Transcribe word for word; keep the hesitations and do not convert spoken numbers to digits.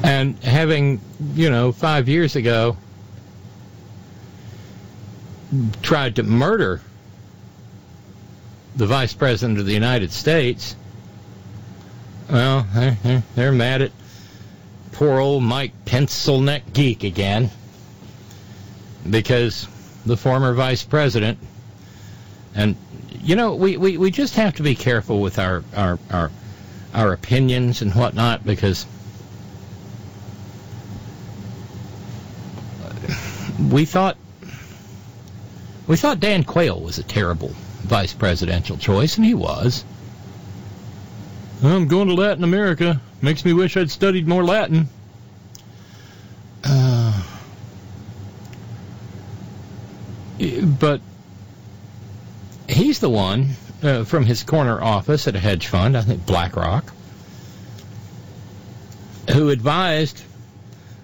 And having, you know, five years ago tried to murder the Vice President of the United States, well, they're, they're mad at poor old Mike Pencilneck Geek again, because the former Vice President, and, you know, we, we, we just have to be careful with our, our, our, our opinions and whatnot, because we thought we thought Dan Quayle was a terrible vice presidential choice, and he was. I'm going to Latin America. Makes me wish I'd studied more Latin. Uh, but he's the one uh, from his corner office at a hedge fund, I think BlackRock, who advised